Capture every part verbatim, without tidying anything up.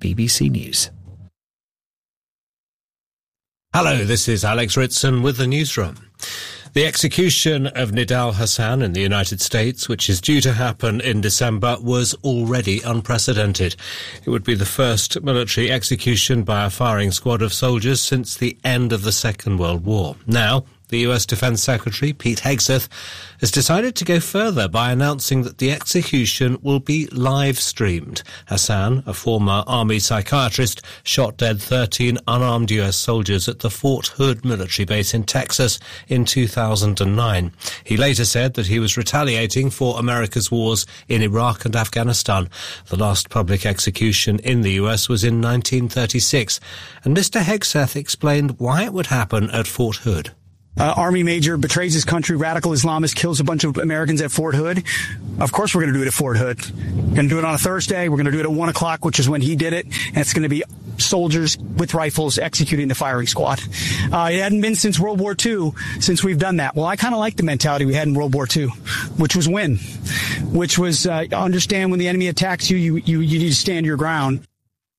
B B C News. Hello, this is Alex Ritson with the newsroom. The execution of Nidal Hasan in the United States, which is due to happen in December, was already unprecedented. It would be the first military execution by a firing squad of soldiers since the end of the Second World War. Now, the U S Defense Secretary, Pete Hegseth, has decided to go further by announcing that the execution will be live-streamed. Hasan, a former Army psychiatrist, shot dead thirteen unarmed U S soldiers at the Fort Hood military base in Texas in two thousand nine. He later said that he was retaliating for America's wars in Iraq and Afghanistan. The last public execution in the U S was in nineteen thirty-six, and Mister Hegseth explained why it would happen at Fort Hood. Uh, Army major betrays his country, radical Islamist kills a bunch of Americans at Fort Hood. Of course we're going to do it at Fort Hood. We're going to do it on a Thursday. We're going to do it at one o'clock, which is when he did it. And it's going to be soldiers with rifles executing the firing squad. Uh, it hadn't been since World War Two since we've done that. Well, I kind of like the mentality we had in World War Two, which was win, which was uh, understand when the enemy attacks you, you, you, you need to stand your ground.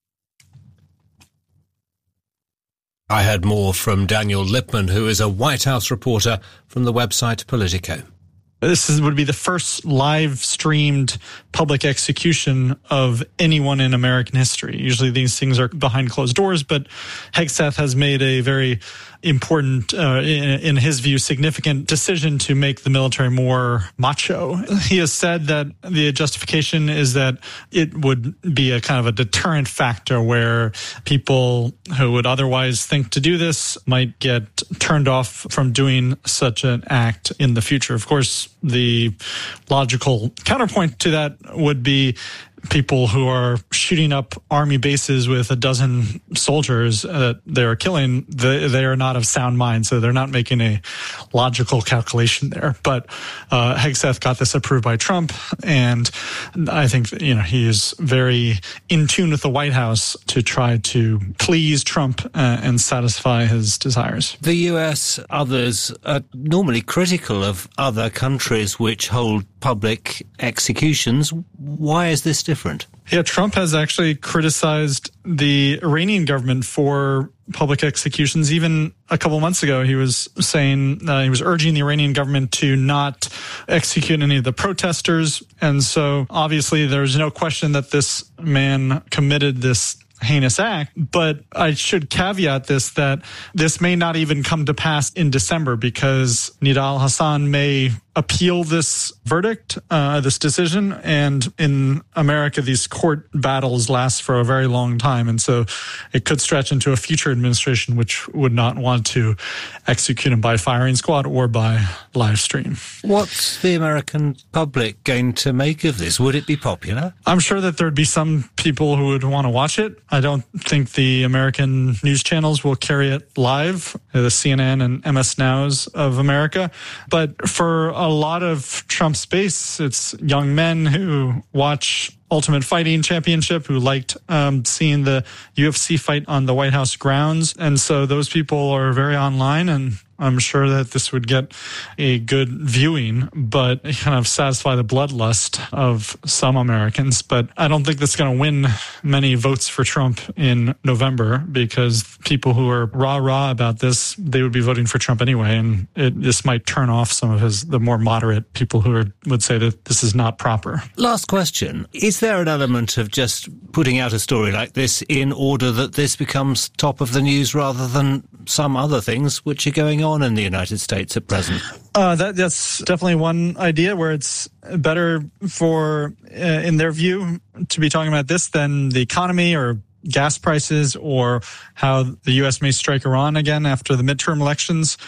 I heard more from Daniel Lippman, who is a White House reporter from the website Politico. This is, would be the first live-streamed public execution of anyone in American history. Usually these things are behind closed doors, but Hegseth has made a very important, uh, in, in his view, significant decision to make the military more macho. He has said that the justification is that it would be a kind of a deterrent factor where people who would otherwise think to do this might get turned off from doing such an act in the future. Of course, the logical counterpoint to that would be people who are shooting up army bases with a dozen soldiers that they are killing, they, they are not of sound mind, so they're not making a logical calculation there. But uh, Hegseth got this approved by Trump, and I think you know he is very in tune with the White House to try to please Trump uh, and satisfy his desires. The U S, others, are normally critical of other countries which hold public executions. Why is this different? Yeah, Trump has actually criticized the Iranian government for public executions. Even a couple months ago, he was saying, uh, he was urging the Iranian government to not execute any of the protesters. And so obviously there's no question that this man committed this heinous act, but I should caveat this that this may not even come to pass in December because Nidal Hasan may appeal this verdict, uh, this decision. And in America, these court battles last for a very long time. And so it could stretch into a future administration, which would not want to execute him by firing squad or by live stream. What's the American public going to make of this? Would it be popular? I'm sure that there'd be some people who would want to watch it. I don't think the American news channels will carry it live, the C N N and M S Nows of America. But for a lot of Trump's base, it's young men who watch Ultimate Fighting Championship, who liked um, seeing the U F C fight on the White House grounds. And so those people are very online, and I'm sure that this would get a good viewing, but kind of satisfy the bloodlust of some Americans. But I don't think that's going to win many votes for Trump in November because people who are rah-rah about this, they would be voting for Trump anyway. And it, this might turn off some of his the more moderate people who are, would say that this is not proper. Last question. Is there an element of just putting out a story like this in order that this becomes top of the news rather than some other things which are going on in the United States at present? Uh, that, that's definitely one idea where it's better for, uh, in their view, to be talking about this than the economy or gas prices or how the U S may strike Iran again after the midterm elections.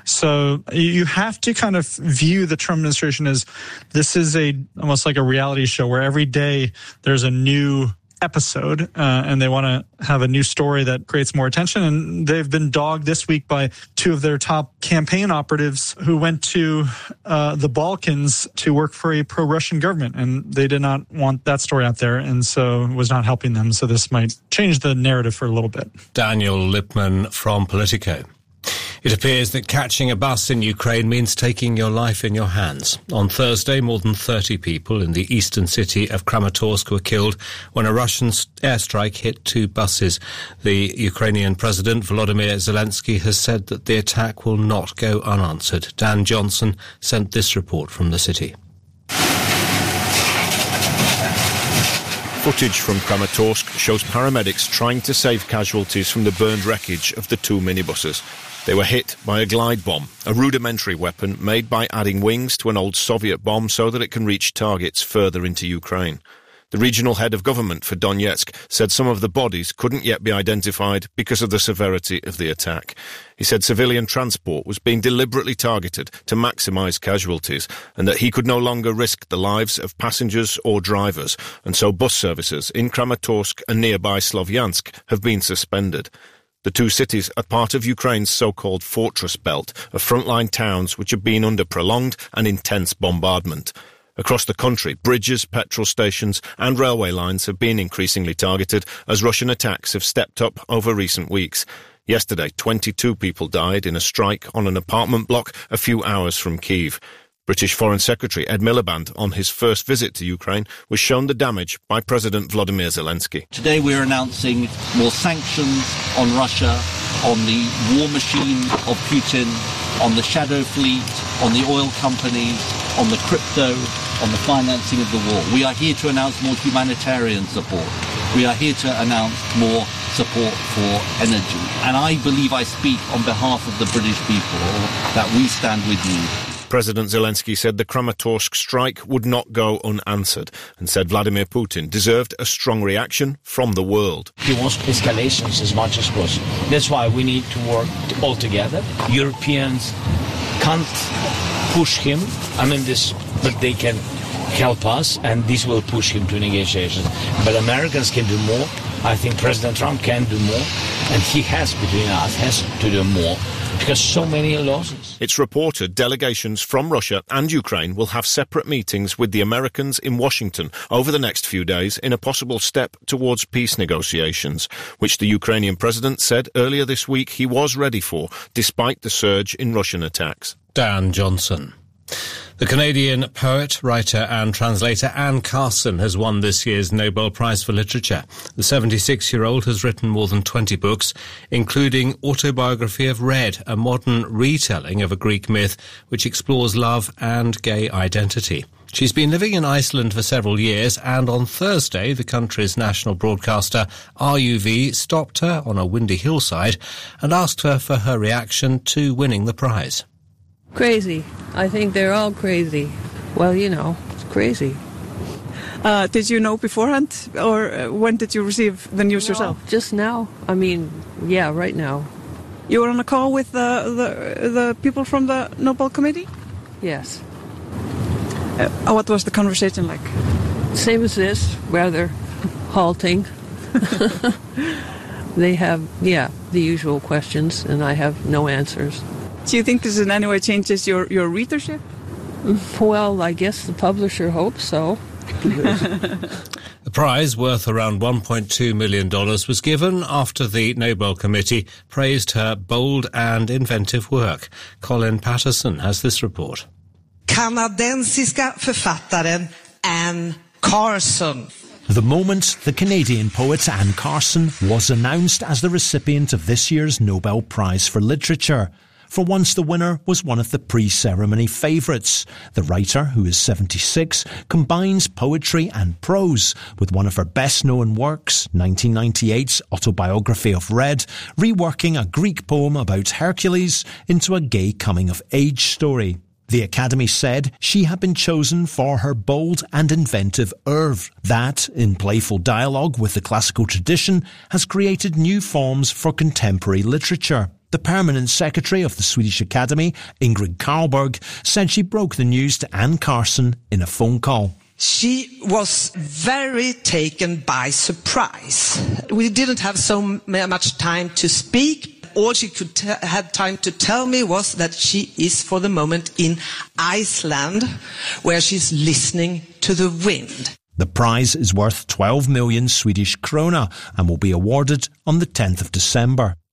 So you have to kind of view the Trump administration as this is a almost like a reality show where every day there's a new episode, uh, and they want to have a new story that creates more attention. And they've been dogged this week by two of their top campaign operatives who went to uh, the Balkans to work for a pro-Russian government, and they did not want that story out there, and so it was not helping them. So this might change the narrative for a little bit. Daniel Lippman from Politico. It appears that catching a bus in Ukraine means taking your life in your hands. On Thursday, more than thirty people in the eastern city of Kramatorsk were killed when a Russian airstrike hit two buses. The Ukrainian President Volodymyr Zelensky has said that the attack will not go unanswered. Dan Johnson sent this report from the city. Footage from Kramatorsk shows paramedics trying to save casualties from the burned wreckage of the two minibuses. They were hit by a glide bomb, a rudimentary weapon made by adding wings to an old Soviet bomb so that it can reach targets further into Ukraine. The regional head of government for Donetsk said some of the bodies couldn't yet be identified because of the severity of the attack. He said civilian transport was being deliberately targeted to maximise casualties and that he could no longer risk the lives of passengers or drivers, and so bus services in Kramatorsk and nearby Slovyansk have been suspended. The two cities are part of Ukraine's so-called fortress belt of frontline towns which have been under prolonged and intense bombardment. Across the country, bridges, petrol stations and railway lines have been increasingly targeted as Russian attacks have stepped up over recent weeks. Yesterday, twenty-two people died in a strike on an apartment block a few hours from Kyiv. British Foreign Secretary Ed Miliband, on his first visit to Ukraine, was shown the damage by President Volodymyr Zelensky. Today we're announcing more sanctions on Russia, on the war machine of Putin, on the shadow fleet, on the oil companies, on the crypto, on the financing of the war. We are here to announce more humanitarian support. We are here to announce more support for energy. And I believe I speak on behalf of the British people that we stand with you. President Zelensky said the Kramatorsk strike would not go unanswered and said Vladimir Putin deserved a strong reaction from the world. He wants escalations as much as possible. That's why we need to work all together. Europeans can't push him. I mean, this, but they can help us, and this will push him to negotiations. But Americans can do more. I think President Trump can do more, and he has, between us, has to do more. Because so many losses. It's reported delegations from Russia and Ukraine will have separate meetings with the Americans in Washington over the next few days in a possible step towards peace negotiations, which the Ukrainian president said earlier this week he was ready for, despite the surge in Russian attacks. Dan Johnson. The Canadian poet, writer and translator Anne Carson has won this year's Nobel Prize for Literature. The seventy-six-year-old has written more than twenty books, including Autobiography of Red, a modern retelling of a Greek myth which explores love and gay identity. She's been living in Iceland for several years, and on Thursday, the country's national broadcaster, R U V, stopped her on a windy hillside and asked her for her reaction to winning the prize. Crazy. I think they're all crazy. Well, you know, it's crazy. Uh, did you know beforehand, or uh, when did you receive the news no, yourself? Just now. I mean, yeah, right now. You were on a call with the the, the people from the Nobel Committee? Yes. Uh, what was the conversation like? Same as this, rather halting. They have, yeah, the usual questions, and I have no answers. Do you think this in any way changes your, your readership? Well, I guess the publisher hopes so. The prize, worth around one point two million dollars, was given after the Nobel Committee praised her bold and inventive work. Colin Patterson has this report. Kanadensiska författaren Anne Carson. The moment the Canadian poet Anne Carson was announced as the recipient of this year's Nobel Prize for Literature. For once, the winner was one of the pre-ceremony favourites. The writer, who is seventy-six, combines poetry and prose with one of her best-known works, nineteen ninety-eight's Autobiography of Red, reworking a Greek poem about Hercules into a gay coming-of-age story. The Academy said she had been chosen for her bold and inventive oeuvre that, in playful dialogue with the classical tradition, has created new forms for contemporary literature. The permanent secretary of the Swedish Academy, Ingrid Carlberg, said she broke the news to Anne Carson in a phone call. She was very taken by surprise. We didn't have so much time to speak. All she could t- had time to tell me was that she is for the moment in Iceland, where she's listening to the wind. The prize is worth twelve million Swedish krona and will be awarded on the tenth of December.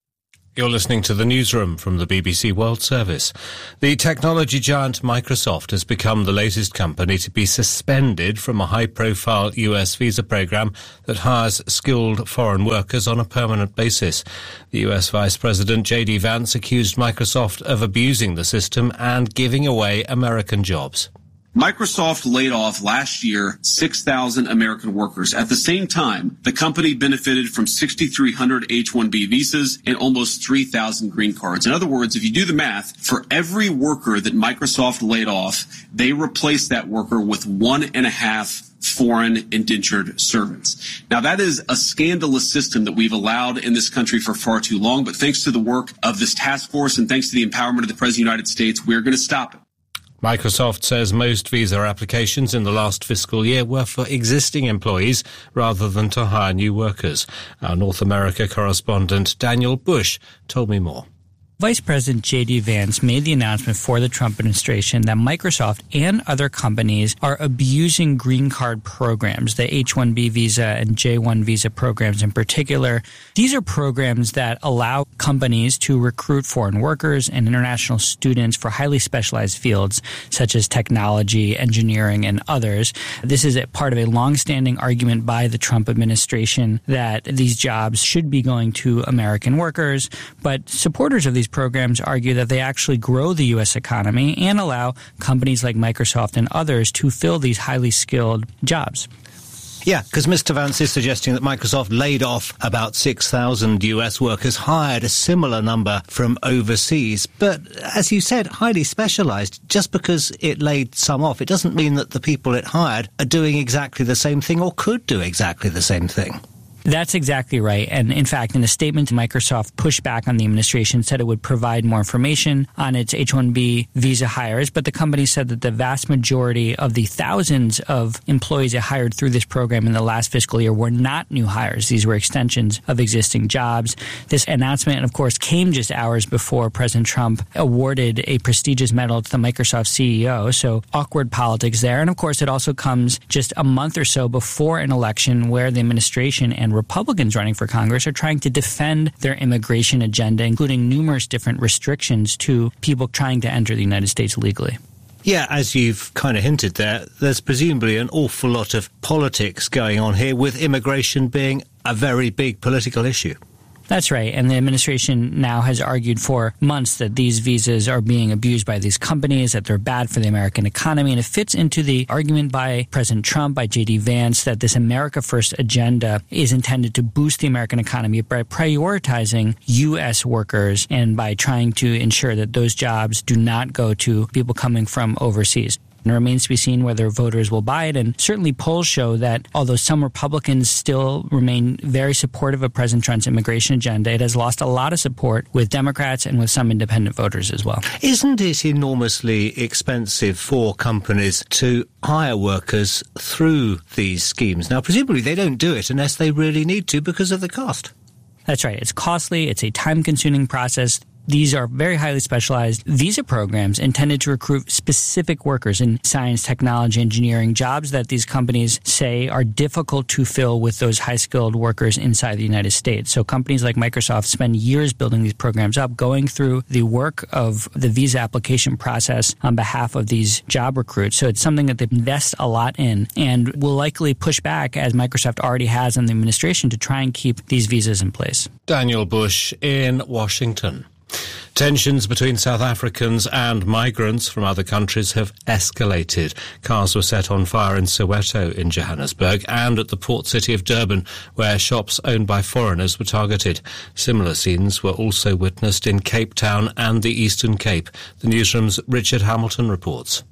You're listening to the newsroom from the B B C World Service. The technology giant Microsoft has become the latest company to be suspended from a high-profile U S visa program that hires skilled foreign workers on a permanent basis. The U S Vice President J D Vance accused Microsoft of abusing the system and giving away American jobs. Microsoft laid off last year six thousand American workers. At the same time, the company benefited from six thousand three hundred H one B visas and almost three thousand green cards. In other words, if you do the math, for every worker that Microsoft laid off, they replaced that worker with one and a half foreign indentured servants. Now, that is a scandalous system that we've allowed in this country for far too long, but thanks to the work of this task force and thanks to the empowerment of the President of the United States, we're going to stop it. Microsoft says most visa applications in the last fiscal year were for existing employees rather than to hire new workers. Our North America correspondent Daniel Bush told me more. Vice President J D Vance made the announcement for the Trump administration that Microsoft and other companies are abusing green card programs, the H one B visa and J one visa programs in particular. These are programs that allow companies to recruit foreign workers and international students for highly specialized fields such as technology, engineering, and others. This is a part of a longstanding argument by the Trump administration that these jobs should be going to American workers, but supporters of these programs argue that they actually grow the U S economy and allow companies like Microsoft and others to fill these highly skilled jobs. Yeah, because Mister Vance is suggesting that Microsoft laid off about six thousand U S workers, hired a similar number from overseas. But as you said, highly specialised. Just because it laid some off, it doesn't mean that the people it hired are doing exactly the same thing or could do exactly the same thing. That's exactly right. And in fact, in a statement, Microsoft pushed back on the administration, said it would provide more information on its H one B visa hires. But the company said that the vast majority of the thousands of employees it hired through this program in the last fiscal year were not new hires. These were extensions of existing jobs. This announcement, of course, came just hours before President Trump awarded a prestigious medal to the Microsoft C E O. So awkward politics there. And of course, it also comes just a month or so before an election where the administration and Republicans running for Congress are trying to defend their immigration agenda, including numerous different restrictions to people trying to enter the United States legally. Yeah, as you've kind of hinted there, there's presumably an awful lot of politics going on here, with immigration being a very big political issue. That's right. And the administration now has argued for months that these visas are being abused by these companies, that they're bad for the American economy. And it fits into the argument by President Trump, by J D Vance, that this America First agenda is intended to boost the American economy by prioritizing U S workers and by trying to ensure that those jobs do not go to people coming from overseas. It remains to be seen whether voters will buy it, and certainly polls show that although some Republicans still remain very supportive of President Trump's immigration agenda, it has lost a lot of support with Democrats and with some independent voters as well. Isn't it enormously expensive for companies to hire workers through these schemes? Now, presumably they don't do it unless they really need to because of the cost. That's right. It's costly. It's a time-consuming process. These are very highly specialized visa programs intended to recruit specific workers in science, technology, engineering, jobs that these companies say are difficult to fill with those high-skilled workers inside the United States. So companies like Microsoft spend years building these programs up, going through the work of the visa application process on behalf of these job recruits. So it's something that they invest a lot in and will likely push back, as Microsoft already has on the administration, to try and keep these visas in place. Daniel Bush in Washington. Tensions between South Africans and migrants from other countries have escalated. Cars were set on fire in Soweto in Johannesburg and at the port city of Durban, where shops owned by foreigners were targeted. Similar scenes were also witnessed in Cape Town and the Eastern Cape. The newsroom's Richard Hamilton reports.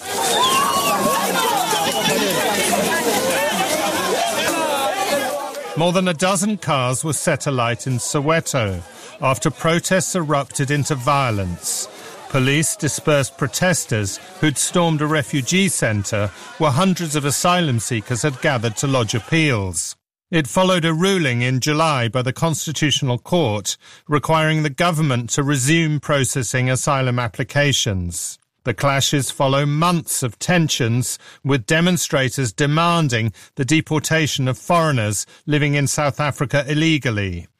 More than a dozen cars were set alight in Soweto after protests erupted into violence. Police dispersed protesters who'd stormed a refugee centre where hundreds of asylum seekers had gathered to lodge appeals. It followed a ruling in July by the Constitutional Court requiring the government to resume processing asylum applications. The clashes follow months of tensions, with demonstrators demanding the deportation of foreigners living in South Africa illegally.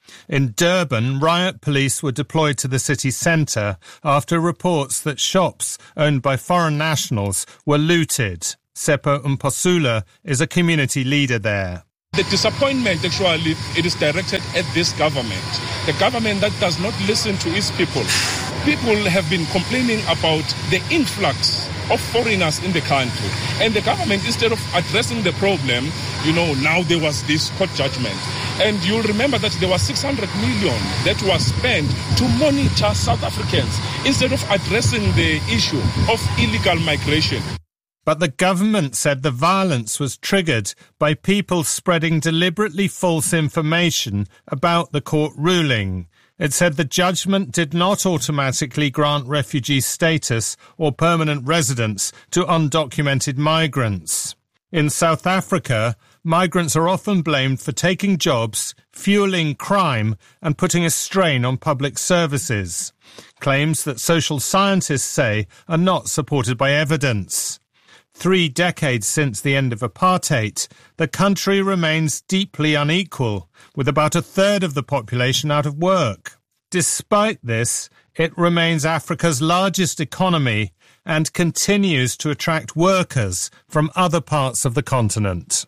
In Durban, riot police were deployed to the city centre after reports that shops owned by foreign nationals were looted. Seppo Mposula is a community leader there. The disappointment, actually, it is directed at this government. The government that does not listen to its people. People have been complaining about the influx of foreigners in the country. And the government, instead of addressing the problem, you know, now there was this court judgment. And you'll remember that there was six hundred million that was spent to monitor South Africans instead of addressing the issue of illegal migration. But the government said the violence was triggered by people spreading deliberately false information about the court ruling. It said the judgment did not automatically grant refugee status or permanent residence to undocumented migrants. In South Africa, migrants are often blamed for taking jobs, fueling crime, and putting a strain on public services. Claims that social scientists say are not supported by evidence. Three decades since the end of apartheid, the country remains deeply unequal, with about a third of the population out of work. Despite this, it remains Africa's largest economy and continues to attract workers from other parts of the continent.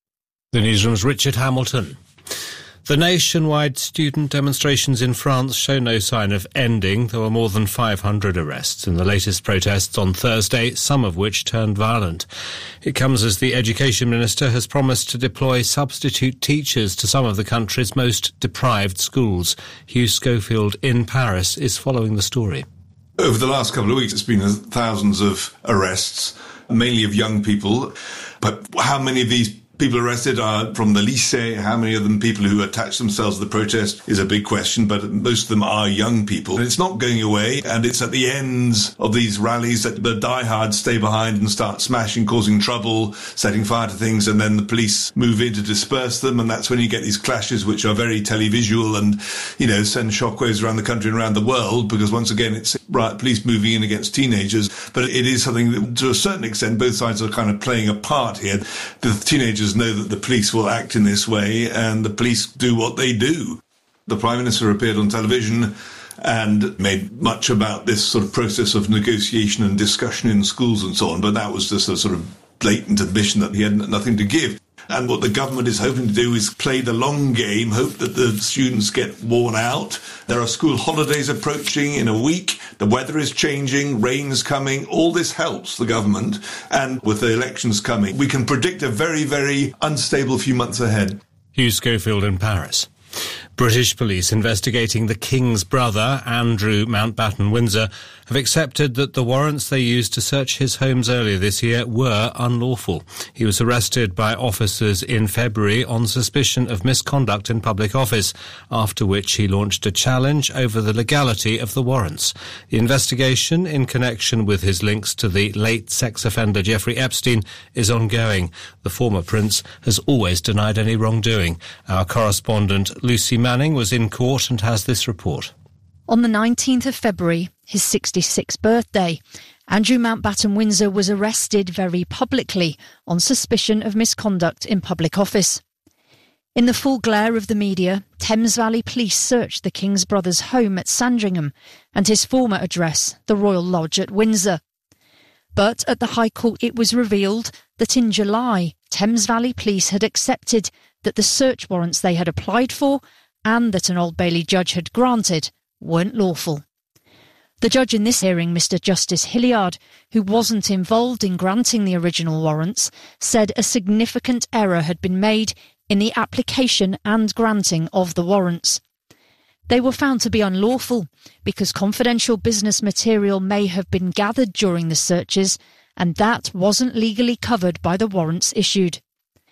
The newsroom's Richard Hamilton. The nationwide student demonstrations in France show no sign of ending. There were more than five hundred arrests in the latest protests on Thursday, some of which turned violent. It comes as the Education Minister has promised to deploy substitute teachers to some of the country's most deprived schools. Hugh Schofield in Paris is following the story. Over the last couple of weeks, it's been thousands of arrests, mainly of young people. But how many of these people arrested are from the lycée? How many of them people who attach themselves to the protest is a big question, but most of them are young people. And it's not going away, and it's at the ends of these rallies that the diehards stay behind and start smashing, causing trouble, setting fire to things, and then the police move in to disperse them, and that's when you get these clashes which are very televisual and, you know, send shockwaves around the country and around the world, because once again it's riot police moving in against teenagers. But it is something that, to a certain extent, both sides are kind of playing a part here. The teenagers know that the police will act in this way, and the police do what they do. The Prime Minister appeared on television and made much about this sort of process of negotiation and discussion in schools and so on, but that was just a sort of blatant admission that he had nothing to give. And what the government is hoping to do is play the long game, hope that the students get worn out. There are school holidays approaching in a week. The weather is changing, rain's coming. All this helps the government. And with the elections coming, we can predict a very, very unstable few months ahead. Hugh Schofield in Paris. British police investigating the King's brother, Andrew Mountbatten Windsor, have accepted that the warrants they used to search his homes earlier this year were unlawful. He was arrested by officers in February on suspicion of misconduct in public office, after which he launched a challenge over the legality of the warrants. The investigation, in connection with his links to the late sex offender Jeffrey Epstein, is ongoing. The former prince has always denied any wrongdoing. Our correspondent Lucy Manning was in court and has this report. On the nineteenth of February, his sixty-sixth birthday, Andrew Mountbatten Windsor was arrested very publicly on suspicion of misconduct in public office. In the full glare of the media, Thames Valley Police searched the King's brother's home at Sandringham and his former address, the Royal Lodge at Windsor. But at the High Court it was revealed that in July, Thames Valley Police had accepted that the search warrants they had applied for and that an Old Bailey judge had granted weren't lawful. The judge in this hearing, Mister Justice Hilliard, who wasn't involved in granting the original warrants, said a significant error had been made in the application and granting of the warrants. They were found to be unlawful because confidential business material may have been gathered during the searches, and that wasn't legally covered by the warrants issued.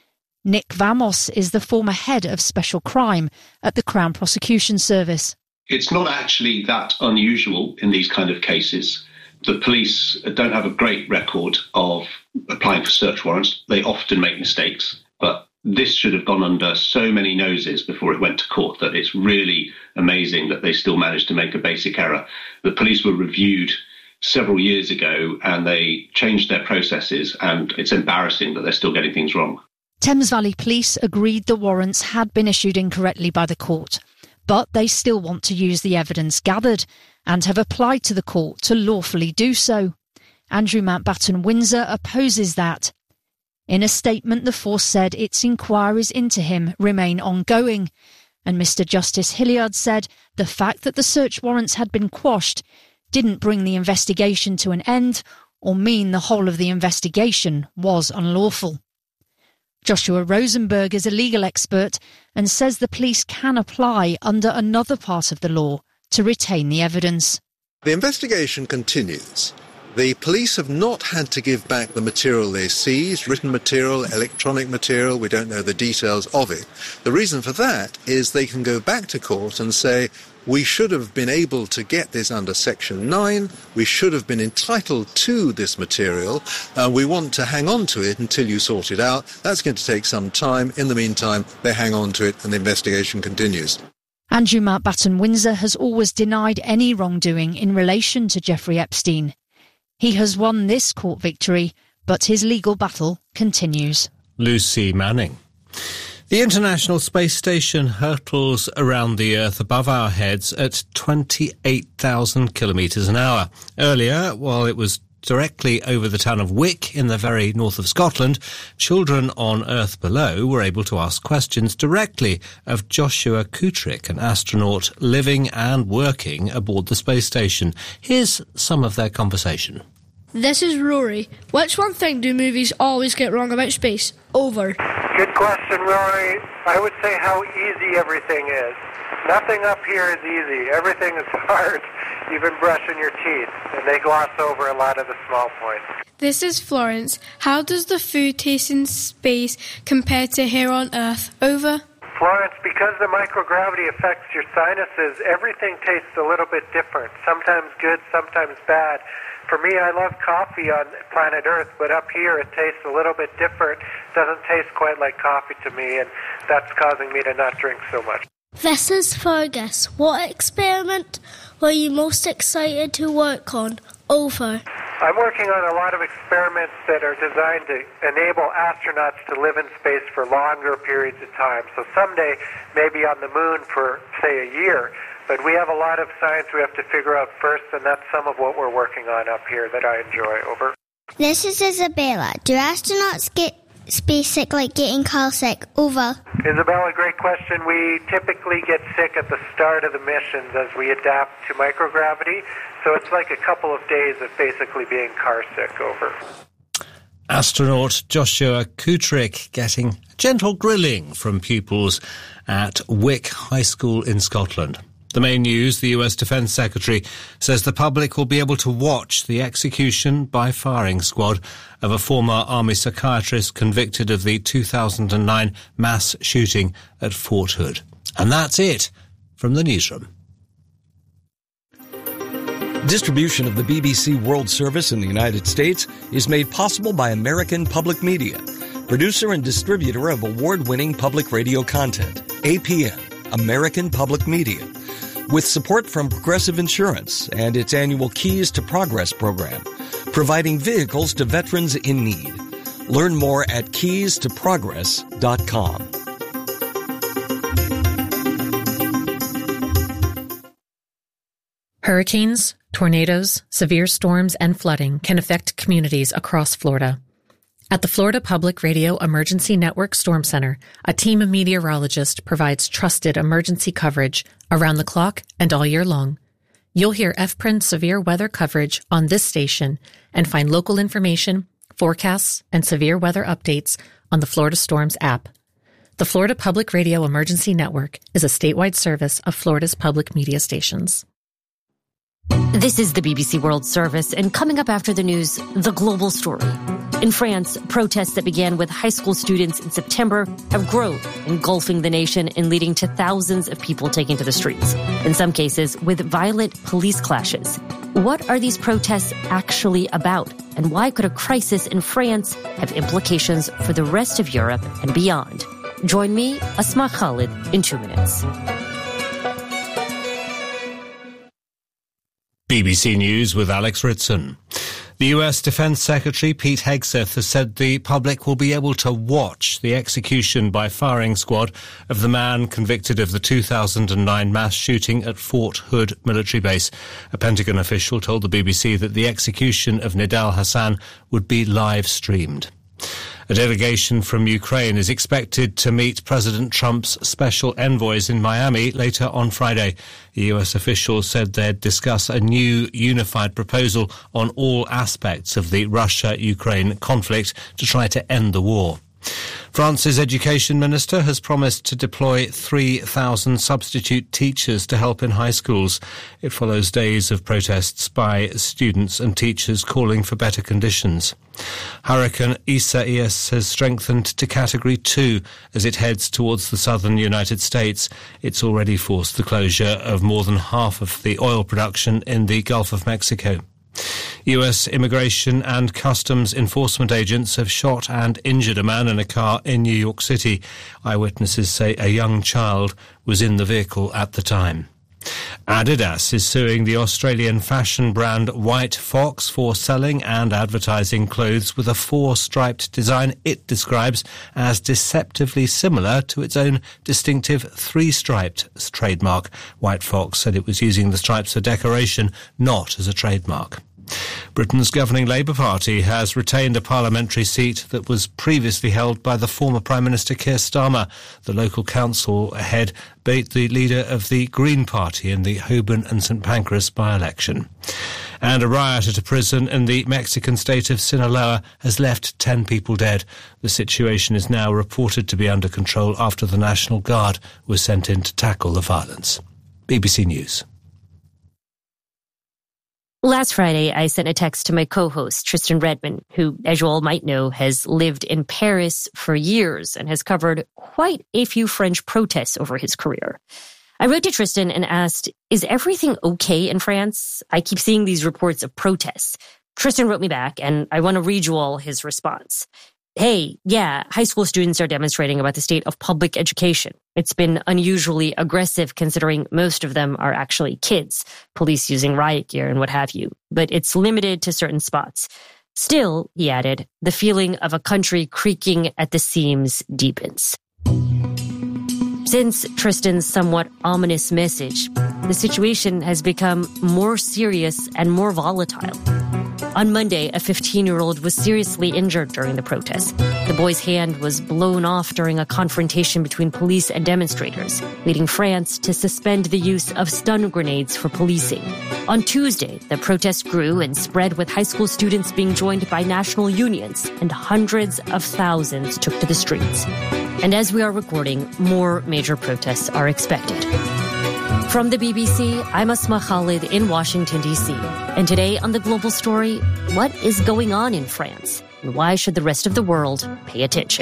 Nick Vamos is the former head of special crime at the Crown Prosecution Service. It's not actually that unusual in these kind of cases. The police don't have a great record of applying for search warrants. They often make mistakes, but this should have gone under so many noses before it went to court that it's really amazing that they still managed to make a basic error. The police were reviewed several years ago and they changed their processes, and it's embarrassing that they're still getting things wrong. Thames Valley Police agreed the warrants had been issued incorrectly by the court, But they still want to use the evidence gathered and have applied to the court to lawfully do so. Andrew Mountbatten Windsor opposes that. In a statement, the force said its inquiries into him remain ongoing, and Mister Justice Hilliard said the fact that the search warrants had been quashed didn't bring the investigation to an end or mean the whole of the investigation was unlawful. Joshua Rosenberg is a legal expert and says the police can apply under another part of the law to retain the evidence. The investigation continues. The police have not had to give back the material they seized, written material, electronic material, we don't know the details of it. The reason for that is they can go back to court and say, we should have been able to get this under Section nine, we should have been entitled to this material, and we want to hang on to it until you sort it out. That's going to take some time. In the meantime, they hang on to it and the investigation continues. Andrew Mountbatten Windsor has always denied any wrongdoing in relation to Jeffrey Epstein. He has won this court victory, but his legal battle continues. Lucy Manning. The International Space Station hurtles around the Earth above our heads at twenty-eight thousand kilometres an hour. Earlier, while it was directly over the town of Wick in the very north of Scotland, children on Earth below were able to ask questions directly of Joshua Kutrick, an astronaut living and working aboard the space station. Here's some of their conversation. This is Rory. Which one thing do movies always get wrong about space? Over. Good question, Rory. I would say how easy everything is. Nothing up here is easy. Everything is hard, even brushing your teeth, and they gloss over a lot of the small points. This is Florence. How does the food taste in space compare to here on Earth? Over. Florence, because the microgravity affects your sinuses, everything tastes a little bit different. Sometimes good, sometimes bad. For me, I love coffee on planet Earth, but up here it tastes a little bit different. Doesn't taste quite like coffee to me, and that's causing me to not drink so much. This is Fergus. What experiment were you most excited to work on? Over. I'm working on a lot of experiments that are designed to enable astronauts to live in space for longer periods of time. So someday, maybe on the moon for, say, a year. But we have a lot of science we have to figure out first, and that's some of what we're working on up here that I enjoy. Over. This is Isabella. Do astronauts get space sick like getting car sick? Over. Isabella, great question. We typically get sick at the start of the missions as we adapt to microgravity. So it's like a couple of days of basically being car sick. Over. Astronaut Joshua Kutrick getting a gentle grilling from pupils at Wick High School in Scotland. The main news, the U S Defence Secretary says the public will be able to watch the execution by firing squad of a former army psychiatrist convicted of the two thousand nine mass shooting at Fort Hood. And that's it from the newsroom. Distribution of the B B C World Service in the United States is made possible by American Public Media, producer and distributor of award-winning public radio content, A P M, American Public Media, with support from Progressive Insurance and its annual Keys to Progress program, providing vehicles to veterans in need. Learn more at keys to progress dot com. Hurricanes, tornadoes, severe storms, and flooding can affect communities across Florida. At the Florida Public Radio Emergency Network Storm Center, a team of meteorologists provides trusted emergency coverage around the clock and all year long. You'll hear F P R N severe weather coverage on this station and find local information, forecasts, and severe weather updates on the Florida Storms app. The Florida Public Radio Emergency Network is a statewide service of Florida's public media stations. This is the B B C World Service, and coming up after the news, the global story. In France, protests that began with high school students in September have grown, engulfing the nation and leading to thousands of people taking to the streets, in some cases with violent police clashes. What are these protests actually about, and why could a crisis in France have implications for the rest of Europe and beyond? Join me, Asma Khalid, in two minutes. B B C News with Alex Ritson. The U S Defense Secretary Pete Hegseth has said the public will be able to watch the execution by firing squad of the man convicted of the two thousand nine mass shooting at Fort Hood military base. A Pentagon official told the B B C that the execution of Nidal Hasan would be live streamed. A delegation from Ukraine is expected to meet President Trump's special envoys in Miami later on Friday. The U S officials said they'd discuss a new unified proposal on all aspects of the Russia-Ukraine conflict to try to end the war. France's education minister has promised to deploy three thousand substitute teachers to help in high schools. It follows days of protests by students and teachers calling for better conditions. Hurricane Isaias has strengthened to Category two as it heads towards the southern United States. It's already forced the closure of more than half of the oil production in the Gulf of Mexico. U S Immigration and Customs Enforcement agents have shot and injured a man in a car in New York City. Eyewitnesses say a young child was in the vehicle at the time. Adidas is suing the Australian fashion brand White Fox for selling and advertising clothes with a four-striped design it describes as deceptively similar to its own distinctive three-striped trademark. White Fox said it was using the stripes for decoration, not as a trademark. Britain's governing Labour Party has retained a parliamentary seat that was previously held by the former Prime Minister Keir Starmer. The local council head beat the leader of the Green Party in the Holborn and St Pancras by-election. And a riot at a prison in the Mexican state of Sinaloa has left ten people dead. The situation is now reported to be under control after the National Guard was sent in to tackle the violence. B B C News. Last Friday, I sent a text to my co-host, Tristan Redman, who, as you all might know, has lived in Paris for years and has covered quite a few French protests over his career. I wrote to Tristan and asked, is everything okay in France? I keep seeing these reports of protests. Tristan wrote me back, and I want to read you all his response. Hey, yeah, high school students are demonstrating about the state of public education. It's been unusually aggressive considering most of them are actually kids, police using riot gear and what have you. But it's limited to certain spots. Still, he added, the feeling of a country creaking at the seams deepens. Since Tristan's somewhat ominous message, the situation has become more serious and more volatile. On Monday, a fifteen-year-old was seriously injured during the protest. The boy's hand was blown off during a confrontation between police and demonstrators, leading France to suspend the use of stun grenades for policing. On Tuesday, the protest grew and spread with high school students being joined by national unions, and hundreds of thousands took to the streets. And as we are recording, more major protests are expected. From the B B C, I'm Asma Khalid in Washington, D C. And today on The Global Story, what is going on in France? And why should the rest of the world pay attention?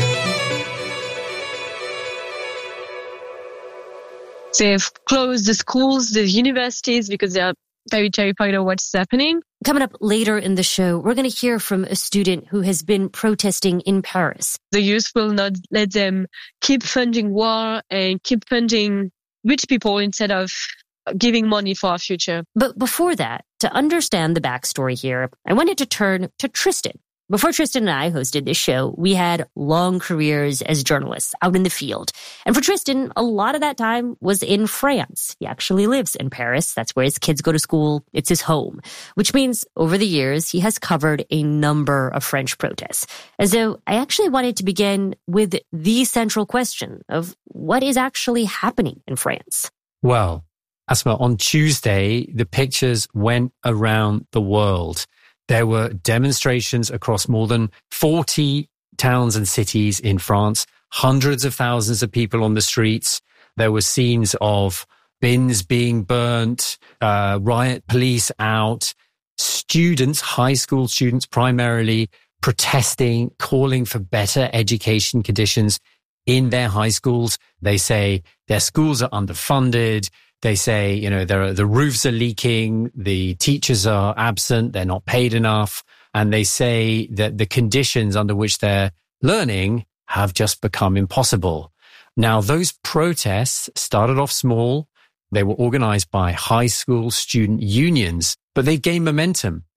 They've closed the schools, the universities, because they are very terrified of what's happening. Coming up later in the show, we're going to hear from a student who has been protesting in Paris. The youth will not let them keep funding war and keep funding rich people instead of giving money for our future. But before that, to understand the backstory here, I wanted to turn to Tristan. Before Tristan and I hosted this show, we had long careers as journalists out in the field. And for Tristan, a lot of that time was in France. He actually lives in Paris. That's where his kids go to school. It's his home, which means over the years, he has covered a number of French protests. And so I actually wanted to begin with the central question of what is actually happening in France. Well, Asma, on Tuesday, the pictures went around the world. There were demonstrations across more than forty towns and cities in France, hundreds of thousands of people on the streets. There were scenes of bins being burnt, uh, riot police out, students, high school students primarily, protesting, calling for better education conditions in their high schools. They say their schools are underfunded. They say, you know, there are, the roofs are leaking, the teachers are absent, they're not paid enough. And they say that the conditions under which they're learning have just become impossible. Now, those protests started off small. They were organized by high school student unions, but they gained momentum.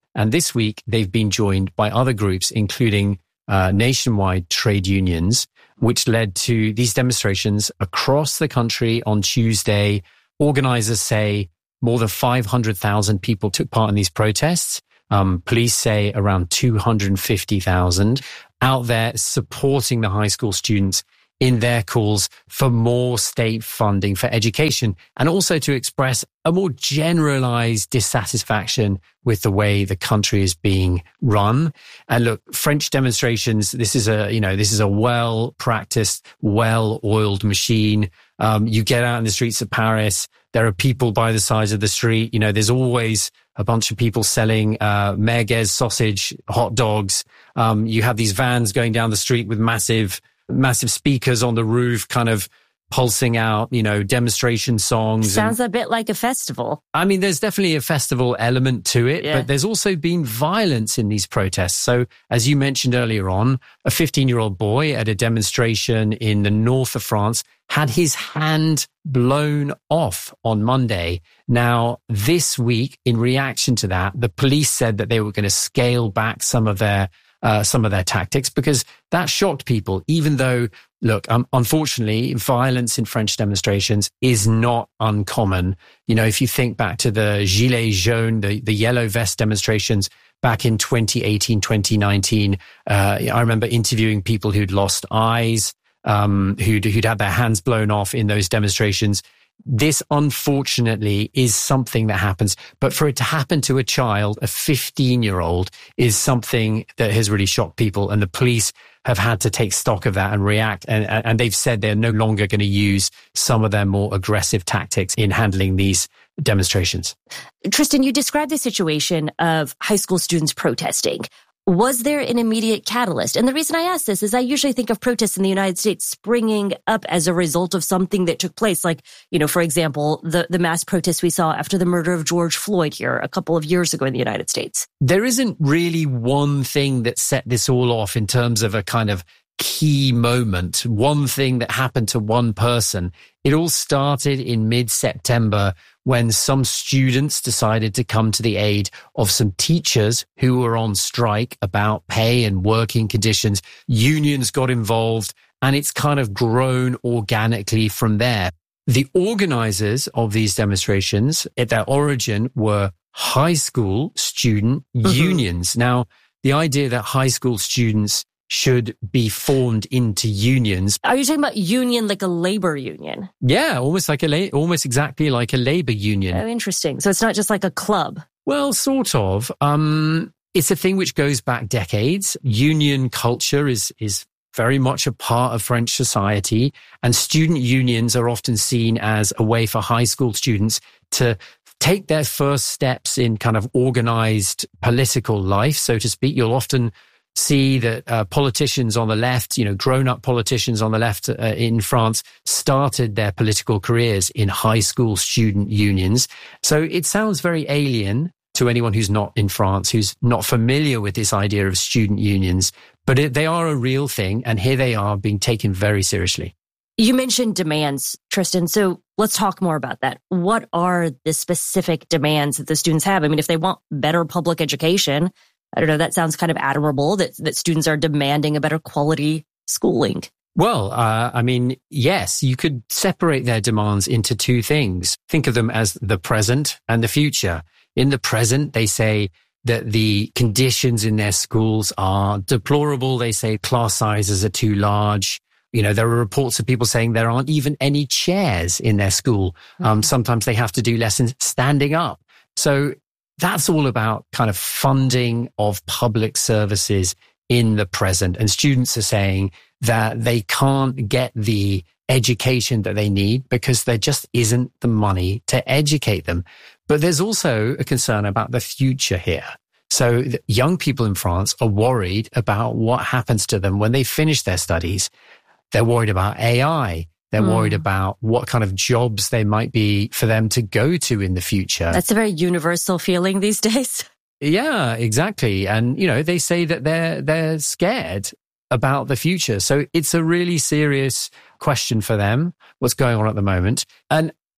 And this week, they've been joined by other groups, including uh, nationwide trade unions, which led to these demonstrations across the country on Tuesday. Organizers say more than five hundred thousand people took part in these protests. Um, police say around two hundred fifty thousand out there supporting the high school students in their calls for more state funding for education, and also to express a more generalized dissatisfaction with the way the country is being run. And look, French demonstrations, this is a, you know, this is a well-practiced, well-oiled machine. Um, you get out in the streets of Paris, there are people by the sides of the street. You know, there's always a bunch of people selling uh, merguez sausage, hot dogs. Um, you have these vans going down the street with massive massive speakers on the roof, kind of pulsing out, you know, demonstration songs. Sounds and, a bit like a festival. I mean, there's definitely a festival element to it, Yeah. but there's also been violence in these protests. So as you mentioned earlier on, a fifteen-year-old boy at a demonstration in the north of France had his hand blown off on Monday. Now, this week, in reaction to that, the police said that they were going to scale back some of their Uh, some of their tactics, because that shocked people, even though, look, um, unfortunately, violence in French demonstrations is not uncommon. You know, if you think back to the Gilets jaunes, the, the yellow vest demonstrations back in twenty eighteen, twenty nineteen, uh, I remember interviewing people who'd lost eyes, um, who'd, who'd had their hands blown off in those demonstrations. This, unfortunately, is something that happens. But for it to happen to a child, a fifteen-year-old, is something that has really shocked people. And the police have had to take stock of that and react. And, and they've said they're no longer going to use some of their more aggressive tactics in handling these demonstrations. Tristan, you described the situation of high school students protesting. Was there an immediate catalyst? And the reason I ask this is I usually think of protests in the United States springing up as a result of something that took place. Like, you know, for example, the, the mass protests we saw after the murder of George Floyd here a couple of years ago in the United States. There isn't really one thing that set this all off in terms of a kind of key moment, one thing that happened to one person. It all started in mid-September when some students decided to come to the aid of some teachers who were on strike about pay and working conditions. Unions got involved, and it's kind of grown organically from there. The organizers of these demonstrations at their origin were high school student mm-hmm. unions. Now, the idea that high school students should be formed into unions. Are you talking about union like a labor union? Yeah, almost like a la- almost exactly like a labor union. Oh, interesting. So it's not just like a club. Well, sort of. Um, it's a thing which goes back decades. Union culture is is very much a part of French society, and student unions are often seen as a way for high school students to take their first steps in kind of organized political life, so to speak. You'll often see that uh, politicians on the left, you know, grown-up politicians on the left uh, in France started their political careers in high school student unions. So it sounds very alien to anyone who's not in France, who's not familiar with this idea of student unions, but it, they are a real thing, and here they are being taken very seriously. You mentioned demands, Tristan, so let's talk more about that. What are the specific demands that the students have? I mean, if they want better public education, I don't know, that sounds kind of admirable that, that students are demanding a better quality schooling. Well, uh, I mean, yes, you could separate their demands into two things. Think of them as the present and the future. In the present, they say that the conditions in their schools are deplorable. They say class sizes are too large. You know, there are reports of people saying there aren't even any chairs in their school. Um, sometimes they have to do lessons standing up. So that's all about kind of funding of public services in the present. And students are saying that they can't get the education that they need because there just isn't the money to educate them. But there's also a concern about the future here. So young people in France are worried about what happens to them when they finish their studies. They're worried about A I. They're mm. worried about what kind of jobs they might be for them to go to in the future. That's a very universal feeling these days. Yeah, exactly. And, you know, they say that they're, they're scared about the future. So it's a really serious question for them, what's going on at the moment. And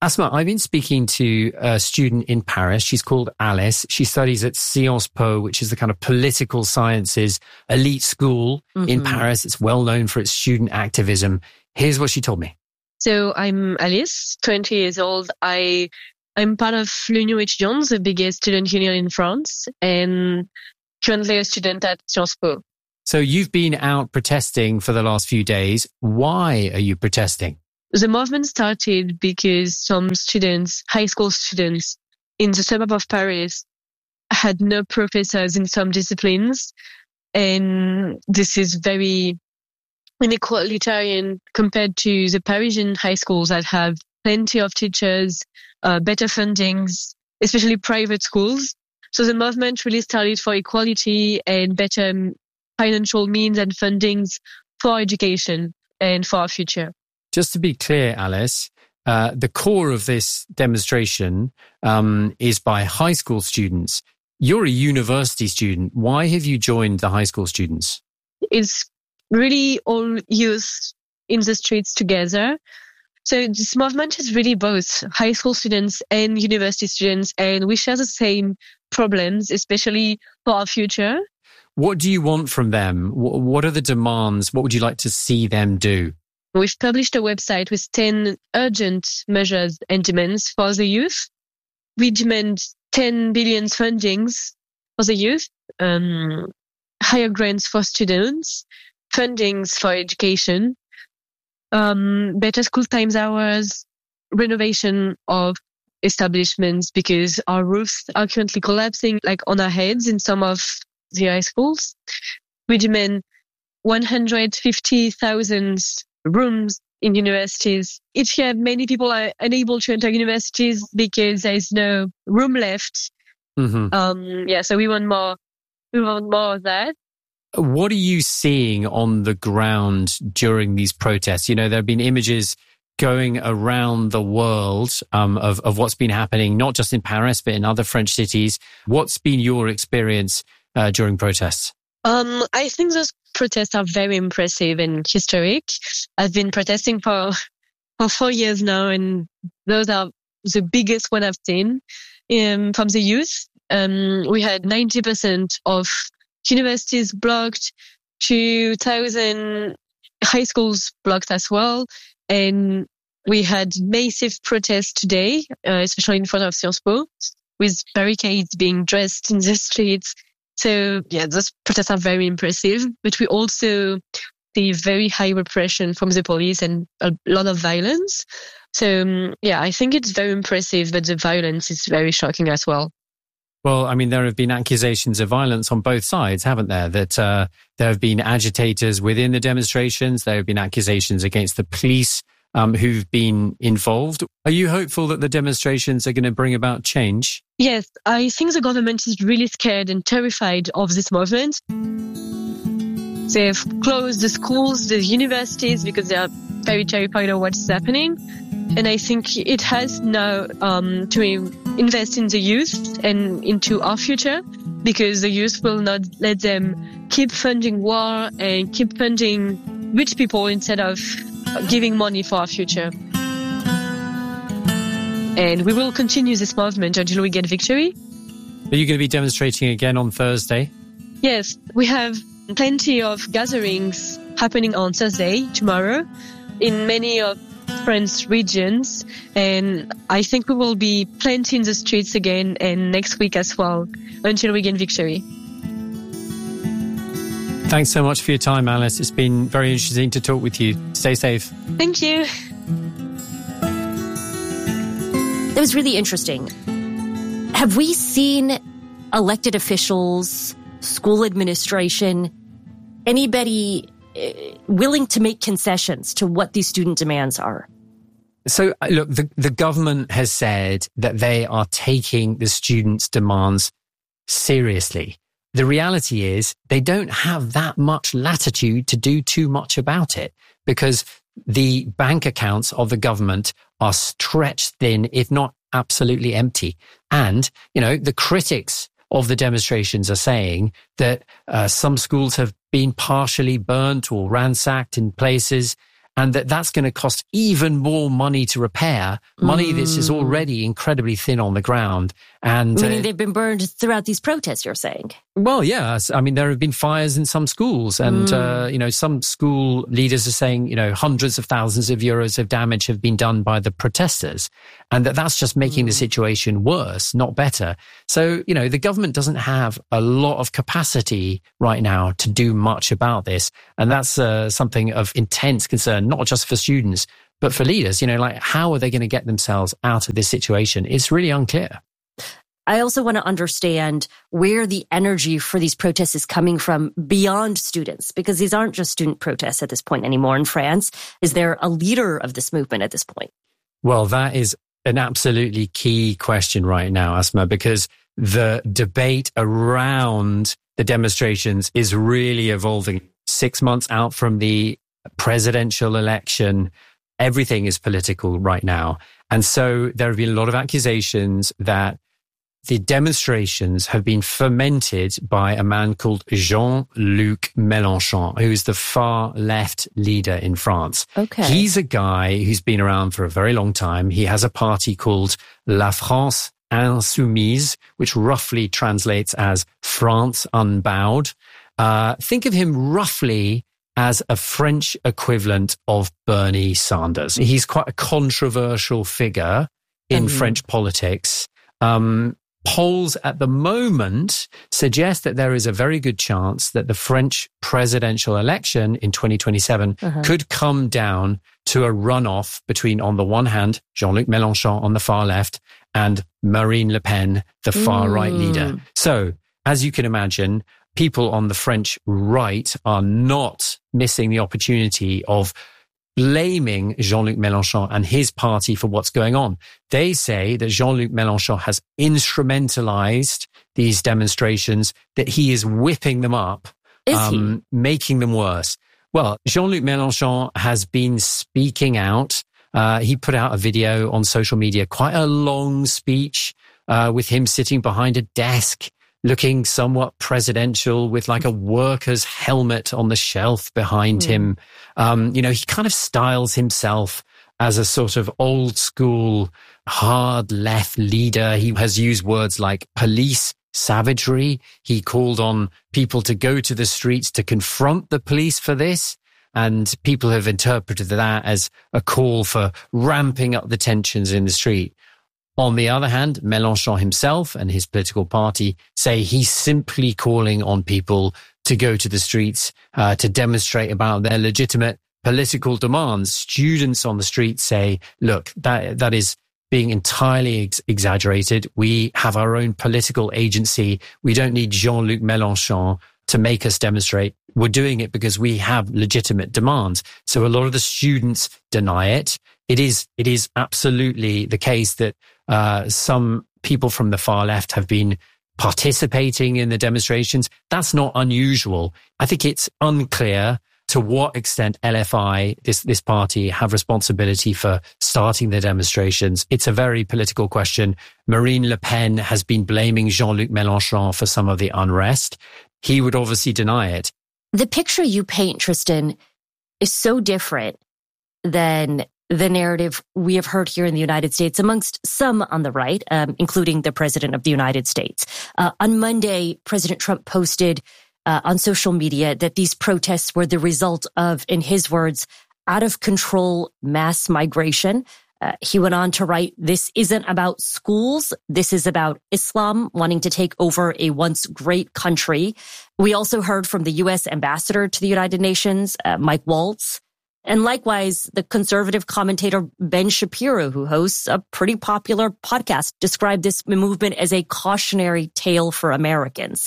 Asma, I've been speaking to a student in Paris. She's called Alice. She studies at Sciences Po, which is the kind of political sciences elite school mm-hmm. in Paris. It's well known for its student activism. Here's what she told me. So I'm Alice, twenty years old. I, I'm part of l'Union Étudiante, the biggest student union in France, and currently a student at Sciences Po. So you've been out protesting for the last few days. Why are you protesting? The movement started because some students, high school students in the suburb of Paris, had no professors in some disciplines. And this is very inequalitarian compared to the Parisian high schools that have plenty of teachers, uh, better fundings, especially private schools. So the movement really started for equality and better financial means and fundings for education and for our future. Just to be clear, Alice, uh, the core of this demonstration um, is by high school students. You're a university student. Why have you joined the high school students? It's really all youth in the streets together. So this movement is really both high school students and university students, and we share the same problems, especially for our future. What do you want from them? What are the demands? What would you like to see them do? We've published a website with ten urgent measures and demands for the youth. We demand ten billion fundings for the youth, um, higher grants for students, fundings for education, um, better school times hours, renovation of establishments because our roofs are currently collapsing like on our heads in some of the high schools. We demand one hundred fifty thousand rooms in universities. Each year, many people are unable to enter universities because there is no room left. Mm-hmm. Um, yeah, so we want more. We want more of that. What are you seeing on the ground during these protests? You know, there have been images going around the world um, of, of what's been happening, not just in Paris, but in other French cities. What's been your experience uh, during protests? Um, I think those protests are very impressive and historic. I've been protesting for for four years now, and those are the biggest one I've seen um, from the youth. Um, we had ninety percent of universities blocked, two thousand high schools blocked as well, and we had massive protests today, uh, especially in front of Sciences Po, with barricades being dressed in the streets. So, yeah, those protests are very impressive, but we also see very high repression from the police and a lot of violence. So, um, yeah, I think it's very impressive, but the violence is very shocking as well. Well, I mean, there have been accusations of violence on both sides, haven't there? That uh, there have been agitators within the demonstrations. There have been accusations against the police um, who've been involved. Are you hopeful that the demonstrations are going to bring about change? Yes, I think the government is really scared and terrified of this movement. They've closed the schools, the universities, because they are very terrified of what's happening. And I think it has now um, to invest in the youth and into our future, because the youth will not let them keep funding war and keep funding rich people instead of giving money for our future. And we will continue this movement until we get victory. Are you going to be demonstrating again on Thursday? Yes, we have plenty of gatherings happening on Thursday, tomorrow, in many of French regions, and I think we will be plenty in the streets again and next week as well until we gain victory. Thanks so much for your time, Alice. It's been very interesting to talk with you. Stay safe. Thank you. That was really interesting. Have we seen elected officials, school administration, anybody willing to make concessions to what these student demands are? So, look, the, the government has said that they are taking the students' demands seriously. The reality is they don't have that much latitude to do too much about it, because the bank accounts of the government are stretched thin, if not absolutely empty. And, you know, the critics of the demonstrations are saying that uh, some schools have been partially burnt or ransacked in places. and that that's going to cost even more money to repair, money mm. that is already incredibly thin on the ground. And Meaning uh, they've been burned throughout these protests, you're saying? Well, yeah. I mean, there have been fires in some schools, and, Mm. uh, you know, some school leaders are saying, you know, hundreds of thousands of euros of damage have been done by the protesters, and that that's just making mm. the situation worse, not better. So, you know, the government doesn't have a lot of capacity right now to do much about this. And that's uh, something of intense concern, not just for students, but for leaders. You know, like, how are they going to get themselves out of this situation? It's really unclear. I also want to understand where the energy for these protests is coming from beyond students, because these aren't just student protests at this point anymore in France. Is there a leader of this movement at this point? Well, that is an absolutely key question right now, Asma, because the debate around the demonstrations is really evolving. Six months out from the presidential election, everything is political right now. And so there have been a lot of accusations that the demonstrations have been fomented by a man called Jean-Luc Mélenchon, who's the far left leader in France. Okay. He's a guy who's been around for a very long time. He has a party called La France Insoumise, which roughly translates as France Unbowed. Uh, think of him roughly as a French equivalent of Bernie Sanders. He's quite a controversial figure in mm-hmm. French politics. Um, Polls at the moment suggest that there is a very good chance that the French presidential election in twenty twenty-seven uh-huh. could come down to a runoff between, on the one hand, Jean-Luc Mélenchon on the far left and Marine Le Pen, the far mm. right leader. So, as you can imagine, people on the French right are not missing the opportunity of blaming Jean-Luc Mélenchon and his party for what's going on. They say that Jean-Luc Mélenchon has instrumentalized these demonstrations, that he is whipping them up, is um, he? making them worse. Well, Jean-Luc Mélenchon has been speaking out. Uh, he put out a video on social media, quite a long speech, uh, with him sitting behind a desk, looking somewhat presidential with like a worker's helmet on the shelf behind mm. him. Um, you know, he kind of styles himself as a sort of old school, hard left leader. He has used words like police savagery. He called on people to go to the streets to confront the police for this. And people have interpreted that as a call for ramping up the tensions in the street. On the other hand, Mélenchon himself and his political party say he's simply calling on people to go to the streets uh, to demonstrate about their legitimate political demands. Students on the streets say, look, that that is being entirely ex- exaggerated. We have our own political agency. We don't need Jean-Luc Mélenchon to make us demonstrate. We're doing it because we have legitimate demands. So a lot of the students deny it. It is, it is absolutely the case that uh, some people from the far left have been participating in the demonstrations. That's not unusual. I think it's unclear to what extent L F I, this, this party, have responsibility for starting the demonstrations. It's a very political question. Marine Le Pen has been blaming Jean-Luc Mélenchon for some of the unrest. He would obviously deny it. The picture you paint, Tristan, is so different than the narrative we have heard here in the United States amongst some on the right, um, including the President of the United States. Uh, on Monday, President Trump posted uh, on social media that these protests were the result of, in his words, out of control mass migration. Uh, he went on to write, this isn't about schools. This is about Islam wanting to take over a once great country. We also heard from the U S ambassador to the United Nations, uh, Mike Waltz. And likewise, the conservative commentator Ben Shapiro, who hosts a pretty popular podcast, described this movement as a cautionary tale for Americans.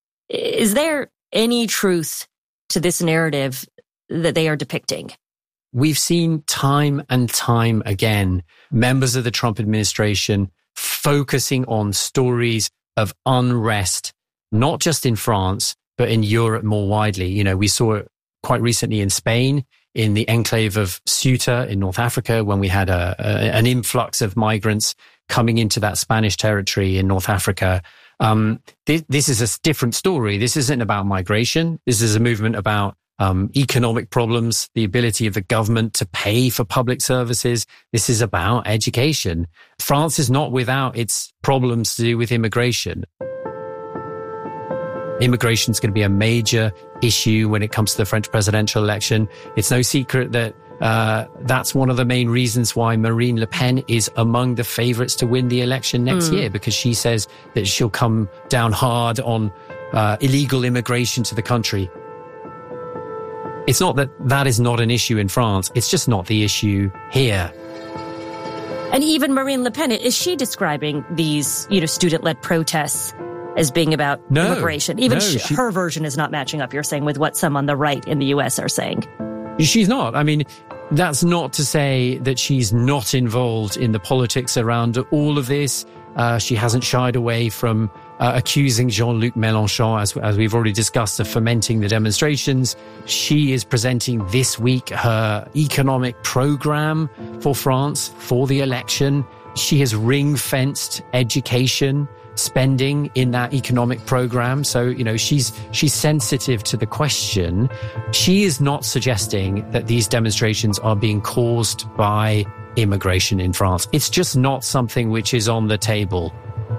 Is there any truth to this narrative that they are depicting? We've seen time and time again members of the Trump administration focusing on stories of unrest, not just in France, but in Europe more widely. You know, we saw it quite recently in Spain, in the enclave of Ceuta in North Africa, when we had a, a, an influx of migrants coming into that Spanish territory in North Africa. Um, this, this is a different story. This isn't about migration. This is a movement about um, economic problems, the ability of the government to pay for public services. This is about education. France is not without its problems to do with immigration. Immigration is going to be a major issue when it comes to the French presidential election. It's no secret that uh, that's one of the main reasons why Marine Le Pen is among the favourites to win the election next mm. year, because she says that she'll come down hard on uh, illegal immigration to the country. It's not that that is not an issue in France. It's just not the issue here. And even Marine Le Pen, is she describing these, you know, student-led protests as being about no, immigration? Even no, she, she, her version is not matching up, you're saying, with what some on the right in the U S are saying. She's not. I mean, that's not to say that she's not involved in the politics around all of this. Uh, she hasn't shied away from uh, accusing Jean-Luc Mélenchon, as, as we've already discussed, of fomenting the demonstrations. She is presenting this week her economic program for France for the election. She has ring-fenced education spending in that economic program. So, you know, she's she's sensitive to the question. She is not suggesting that these demonstrations are being caused by immigration in France. It's just not something which is on the table.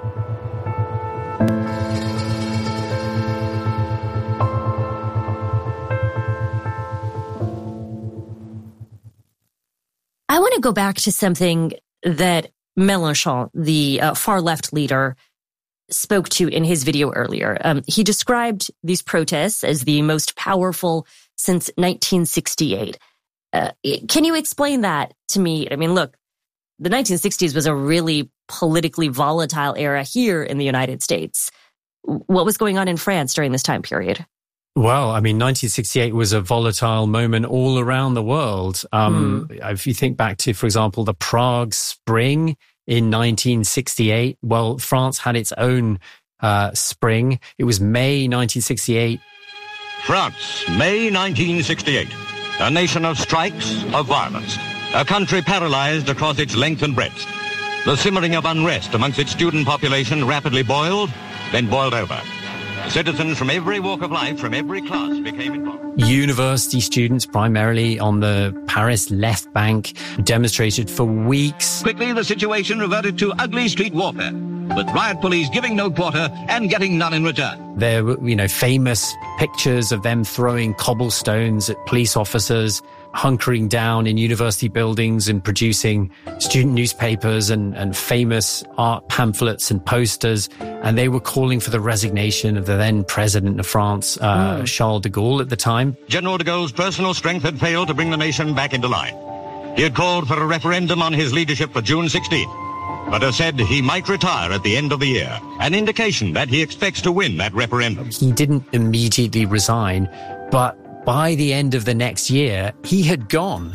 I want to go back to something that Mélenchon, the uh, far-left leader, spoke to in his video earlier. Um, he described these protests as the most powerful since nineteen sixty-eight. Uh, can you explain that to me? I mean, look, the nineteen sixties was a really politically volatile era here in the United States. What was going on in France during this time period? Well, I mean, nineteen sixty-eight was a volatile moment all around the world. Um, mm. If you think back to, for example, the Prague Spring in nineteen sixty-eight, well, France had its own uh, spring. It was May nineteen sixty-eight. France, May nineteen sixty-eight. A nation of strikes, of violence. A country paralyzed across its length and breadth. The simmering of unrest amongst its student population rapidly boiled, then boiled over. Citizens from every walk of life, from every class, became involved. University students, primarily on the Paris left bank, demonstrated for weeks. Quickly, the situation reverted to ugly street warfare, with riot police giving no quarter and getting none in return. There were, you know, famous pictures of them throwing cobblestones at police officers, hunkering down in university buildings and producing student newspapers and, and famous art pamphlets and posters. And they were calling for the resignation of the then president of France, uh, oh. Charles de Gaulle at the time. General de Gaulle's personal strength had failed to bring the nation back into line. He had called for a referendum on his leadership for June sixteenth, but has said he might retire at the end of the year, an indication that he expects to win that referendum. He didn't immediately resign, but by the end of the next year, he had gone.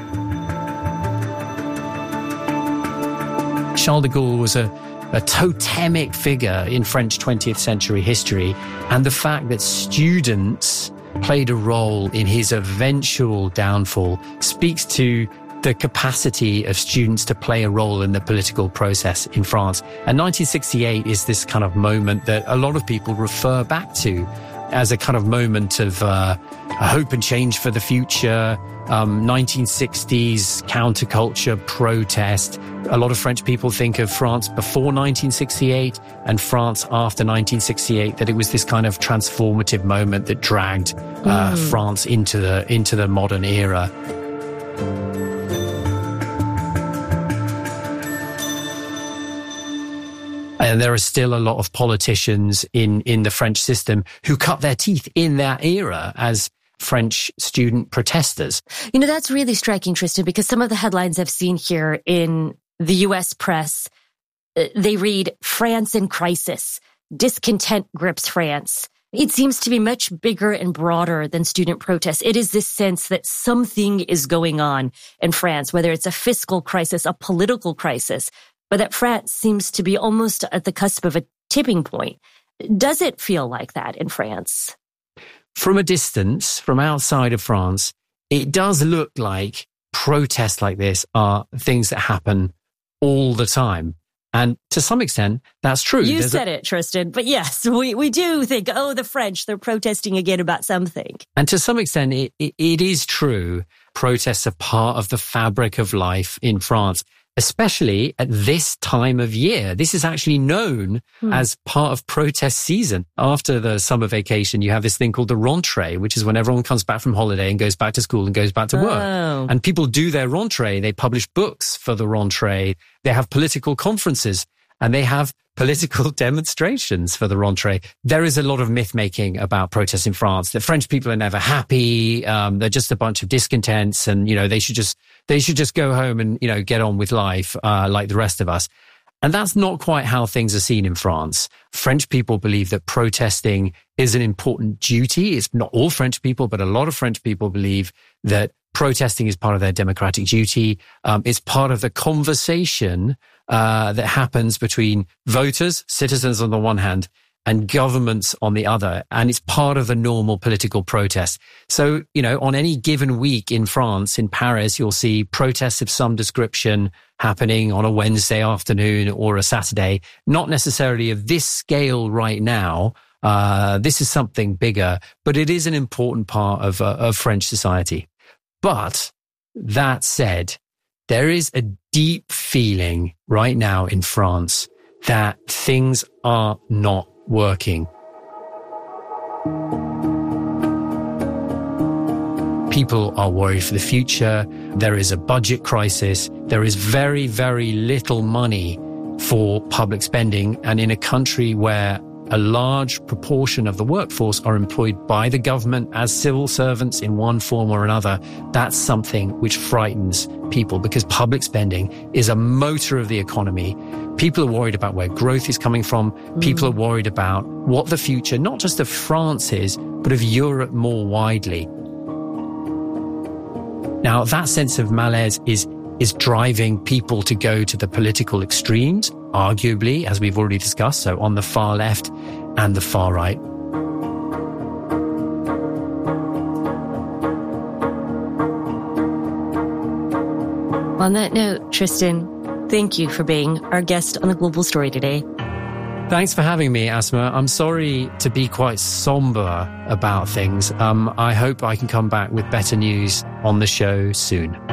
Charles de Gaulle was a, a totemic figure in French twentieth century history, and the fact that students played a role in his eventual downfall speaks to the capacity of students to play a role in the political process in France. And nineteen sixty-eight is this kind of moment that a lot of people refer back to as a kind of moment of uh, hope and change for the future, um, nineteen sixties counterculture protest. A lot of French people think of France before nineteen sixty-eight and France after nineteen sixty-eight, that it was this kind of transformative moment that dragged uh, mm. France into the into the modern era. And there are still a lot of politicians in, in the French system who cut their teeth in that era as French student protesters. You know, that's really striking, Tristan, because some of the headlines I've seen here in the U S press, they read, France in crisis, discontent grips France. It seems to be much bigger and broader than student protests. It is this sense that something is going on in France, whether it's a fiscal crisis, a political crisis, but that France seems to be almost at the cusp of a tipping point. Does it feel like that in France? From a distance, from outside of France, it does look like protests like this are things that happen all the time. And to some extent, that's true. You There's said a, it, Tristan. But yes, we, we do think, oh, the French, they're protesting again about something. And to some extent, it, it, it is true. Protests are part of the fabric of life in France, especially at this time of year. This is actually known hmm. as part of protest season. After the summer vacation, you have this thing called the rentrée, which is when everyone comes back from holiday and goes back to school and goes back to work. Oh. And people do their rentrée. They publish books for the rentrée. They have political conferences and they have political demonstrations for the rentrée. There is a lot of myth-making about protests in France. The French people are never happy. Um, they're just a bunch of discontents and, you know, they should just, they should just go home and, you know, get on with life, uh, like the rest of us. And that's not quite how things are seen in France. French people believe that protesting is an important duty. It's not all French people, but a lot of French people believe that protesting is part of their democratic duty. Um, it's part of the conversation uh, that happens between voters, citizens on the one hand, and governments on the other. And it's part of the normal political protest. So, you know, on any given week in France, in Paris, you'll see protests of some description happening on a Wednesday afternoon or a Saturday, not necessarily of this scale right now. Uh, this is something bigger, but it is an important part of, uh, of French society. But that said, there is a deep feeling right now in France that things are not working. People are worried for the future. There is a budget crisis. There is very, very little money for public spending. And in a country where a large proportion of the workforce are employed by the government as civil servants in one form or another, that's something which frightens people because public spending is a motor of the economy. People are worried about where growth is coming from. Mm. People are worried about what the future, not just of France is, but of Europe more widely. Now, that sense of malaise is is driving people to go to the political extremes, arguably, as we've already discussed, so on the far left and the far right. On that note, Tristan, thank you for being our guest on The Global Story today. Thanks for having me, Asma. I'm sorry to be quite somber about things. Um, I hope I can come back with better news on the show soon.